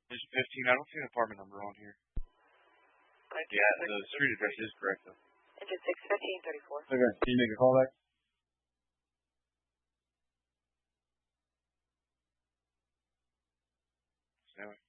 There's 15. I don't see an apartment number on here. Engine Yeah, the street address is correct, though. Engine 61534. Okay, can you make a call back? Anyway.